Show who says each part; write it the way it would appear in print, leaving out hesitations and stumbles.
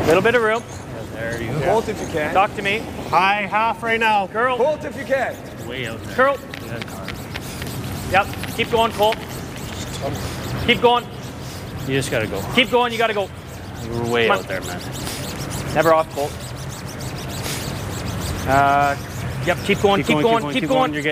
Speaker 1: Little bit of room.
Speaker 2: Yeah, there you go.
Speaker 3: Colt if you can.
Speaker 1: Talk to me.
Speaker 2: High half right now.
Speaker 1: Curl.
Speaker 3: Colt if you can.
Speaker 2: Way out there.
Speaker 1: Curl.
Speaker 2: Good car.
Speaker 1: Yep. Keep going, Colt. Keep going.
Speaker 2: You just gotta go.
Speaker 1: Keep going. You got to go.
Speaker 2: You're way
Speaker 1: Come on.
Speaker 2: out there, man.
Speaker 1: Never off, Colt. Yep. Keep going. Keep going.
Speaker 2: You're getting